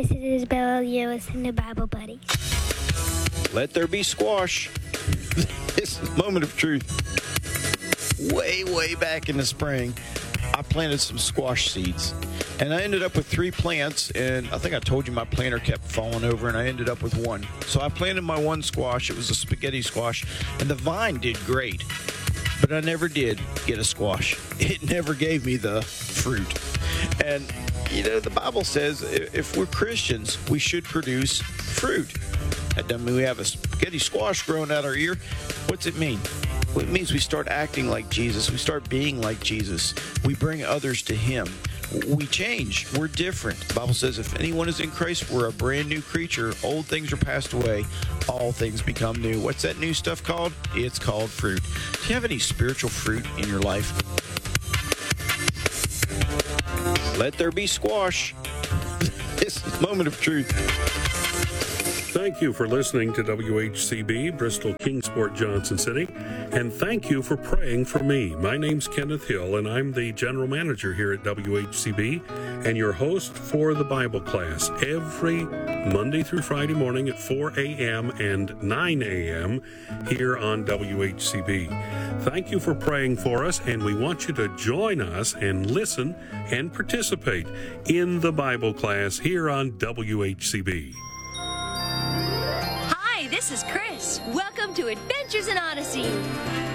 This is Isabella. You're listening to Bible Buddies. Let there be squash. This is Moment of Truth. Way back in the spring, I planted some squash seeds. And I ended up with 3 plants, and I think I told you my planter kept falling over, and I ended up with 1. So I planted my 1 squash. It was a spaghetti squash, and the vine did great. But I never did get a squash. It never gave me the fruit. And, you know, the Bible says if we're Christians, we should produce fruit. That doesn't mean we have a spaghetti squash growing out our ear. What's it mean? Well, it means we start acting like Jesus. We start being like Jesus. We bring others to Him. We change. We're different. The Bible says if anyone is in Christ, we're a brand new creature. Old things are passed away. All things become new. What's that new stuff called? It's called fruit. Do you have any spiritual fruit in your life? Let there be squash. This is Moment of Truth. Thank you for listening to WHCB, Bristol Kingsport, Johnson City, and thank you for praying for me. My name's Kenneth Hill, and I'm the general manager here at WHCB and your host for the Bible class every Monday through Friday morning at 4 a.m. and 9 a.m. here on WHCB. Thank you for praying for us, and we want you to join us and listen and participate in the Bible class here on WHCB. This is Chris. Welcome to Adventures in Odyssey.